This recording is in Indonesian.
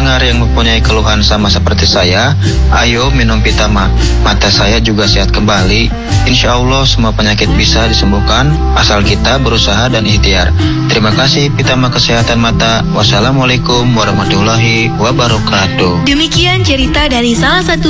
pendengar yang mempunyai keluhan sama seperti saya, ayo minum Pitama. Mata saya juga sehat kembali. Insya Allah semua penyakit bisa disembuhkan asal kita berusaha dan ikhtiar. Terima kasih Pitama Kesehatan Mata. Wassalamualaikum warahmatullahi wabarakatuh. Demikian cerita dari salah satu